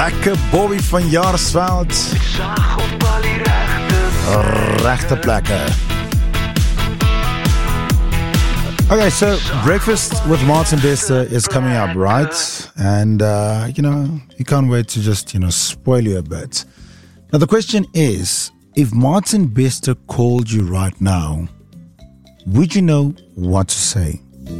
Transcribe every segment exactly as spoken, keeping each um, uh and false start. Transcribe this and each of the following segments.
Lekker Bobby van Jaarsveld. Rechte plekken. Okay, so Breakfast with Martin Bester is coming up, right? And, uh, you know, you can't wait to just, you know, spoil you a bit. Now, the question is, if Martin Bester called you right now, would you know what to say?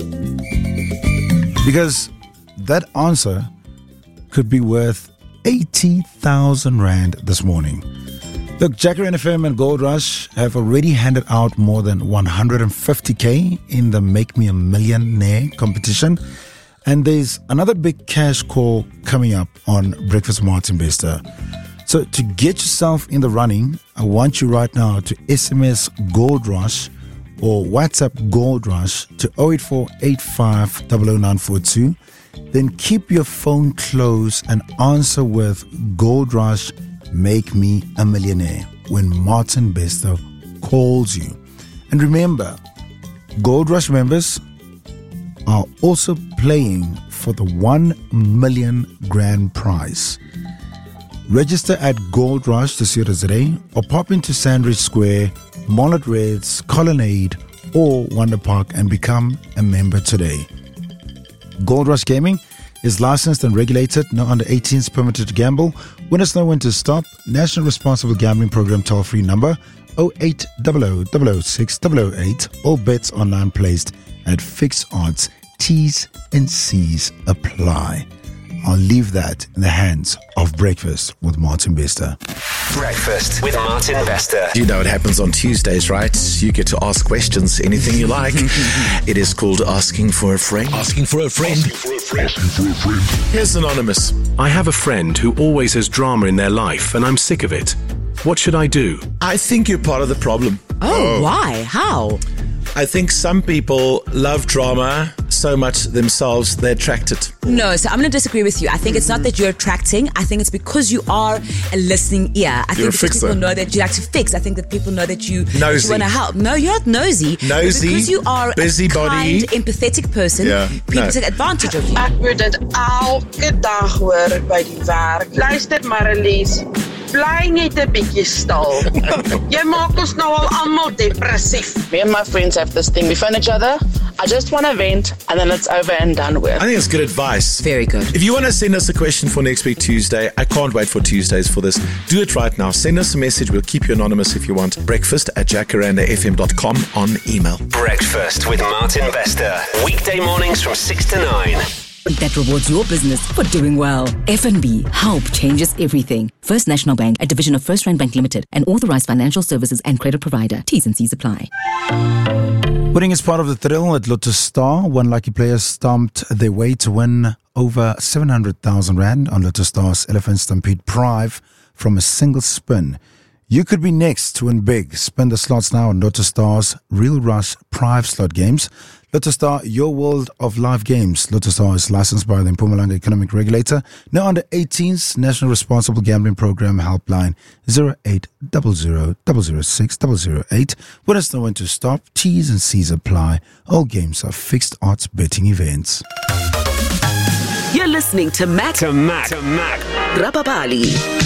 Because that answer could be worth eighty thousand rand this morning. Look, Jacaranda F M and Gold Rush have already handed out more than one hundred fifty K in the Make Me a Millionaire competition. And there's another big cash call coming up on Breakfast with Martin Bester. So to get yourself in the running, I want you right now to S M S Gold Rush or WhatsApp Gold Rush to zero eight four eight five zero zero nine four two. Then keep your phone close and answer with Gold Rush Make Me a Millionaire when Martin Bester calls you. And remember, Gold Rush members are also playing for the one million grand prize. Register at Gold Rush to see it today or pop into Sandridge Square, Mullet Reds, Colonnade or Wonder Park and become a member today. Gold Rush Gaming is licensed and regulated. No under eighteens permitted to gamble. Winners know when to stop. National Responsible Gambling Program toll-free number zero eight zero zero zero zero six zero zero eight. All bets online placed at fixed odds. T's and C's apply. I'll leave that in the hands of Breakfast with Martin Bester. Breakfast with Martin Bester. You know it happens on Tuesdays, right? You get to ask questions, anything you like. It is called Asking for a Friend. Asking for a friend. Asking for a friend. Asking for a friend. Here's Anonymous. I have a friend who always has drama in their life and I'm sick of it. What should I do? I think you're part of the problem. Oh, oh. Why? How? I think some people love drama so much themselves, they attract it. No, so I'm going to disagree with you. I think it's not that you're attracting. I think it's because you are a listening ear. I you're think because people know that you like to fix. I think that people know that you, you want to help. No, you're not nosy. Nosy, because you are busybody, a kind, empathetic person. Yeah, people no. take advantage of you. Ek moet dit elke dag hoor by die werk. Luister Marlies. Bly net 'n bietjie stil. Jy maak ons nou al almal depressief. Me and my friends have this thing. We phone each other. I just want to vent, and then it's over and done with. I think it's good advice. Very good. If you want to send us a question for next week Tuesday, I can't wait for Tuesdays for this. Do it right now. Send us a message. We'll keep you anonymous if you want. Breakfast at jacaranda f m dot com on email. Breakfast with Martin Bester. Weekday mornings from six to nine. That rewards your business for doing well. F N B, help changes everything. First National Bank, a division of First Rand Bank Limited, an authorized financial services and credit provider. T's and C's apply. Winning is part of the thrill at Lotto Star. One lucky player stumped their way to win over seven hundred thousand rand on Lotto Star's Elephant Stampede Prive from a single spin. You could be next to win big. Spin the slots now on Lotto Star's Real Rush Prive slot games. Lotto Star, your world of live games. Lotto Star is licensed by the Mpumalanga Economic Regulator. Now under eighteens, National Responsible Gambling Program helpline zero eight zero zero zero zero six zero zero eight. When it's know when to stop, T's and C's apply. All games are fixed odds betting events. You're listening to Mac to Mac to Mac Rapapali.